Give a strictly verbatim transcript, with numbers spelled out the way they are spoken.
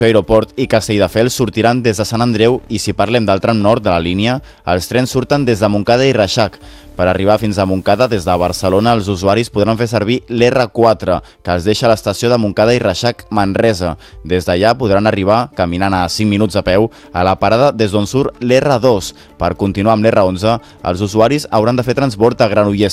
Aeroport i Castelldefels sortiran des de Sant Andreu i si parlem del tram nord de la línia, els trens surten des de Montcada i Reixac. Per arribar fins a Montcada des de Barcelona, els usuaris podran fer servir l'R quatre, que els deixa a l'estació de Montcada i Reixac Manresa. Des d'allà podran arribar, caminant a cinc minuts a peu, a la parada des d'on surt l'R dos. Per continuar amb l'R onze, els usuaris hauran de fer transbord a Granollers